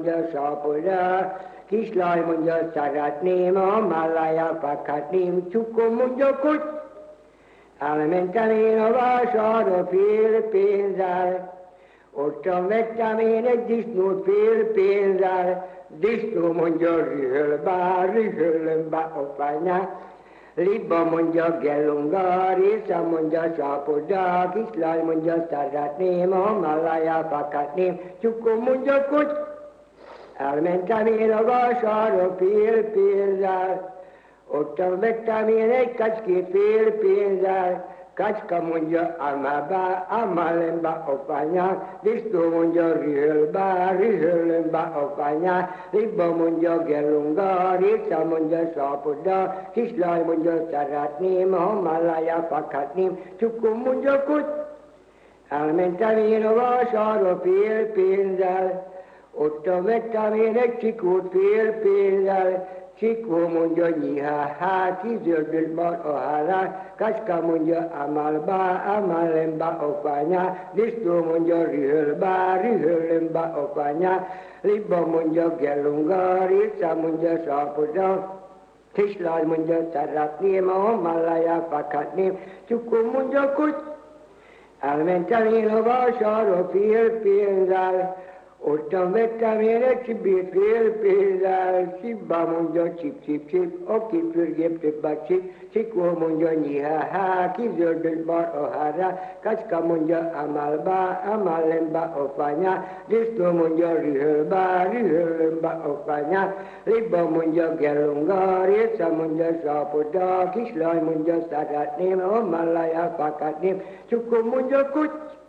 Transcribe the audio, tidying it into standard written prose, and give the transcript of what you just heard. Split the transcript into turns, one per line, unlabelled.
mondja Sapora, kislány mondja szeretném, a mallája fakhatném, csukkom mondja kuty. Elmentem én a vásárra fél pénzzel, ottan vettem én egy disznót fél pénzzel, disznó mondja rühölöm bá opányá, libba mondja gellunga, része mondja Sapora, kislány mondja szeretném, a mallája fakhatném, csukkom mondja kuty. Elmentem én a vásárra fél pénzzel, ottan vettem én egy kacskét fél pénzzel, kacska mondja amálemba opányá, disznó mondja rühölöm bá opányá, libba mondja gellunga, része mondja Sapora, kislány mondja szeretném, ha mallája fakhatném, csukkom mondja kuty. Elmentem én a vásárra fél pénzzel, ottan vettem én egy csikót fél pénzzel, csikó mondja nyihá, kizöldös bar a hálá, kacska mondja amálemba opányá, disznó mondja rühölöm bá opányá, libba mondja gellunga, része mondja Sapora, kislány mondja szeretném, a mallája fakhatném, csukkom mondja kuty. Elmentem én a vásárra fél pénzzel, ottan vettem én egy csibét fél pénzzel, csibba mondja csip, aki fürgép több a csikó mondja nyihá, kizöldös bar a hárá, kacska mondja amálemba opányá, disznó mondja rühölöm bá opányá, libba mondja gellunga, része mondja Sapora, kislány mondja szeretném, a mallája fakhatném, csukkom mondja kuty.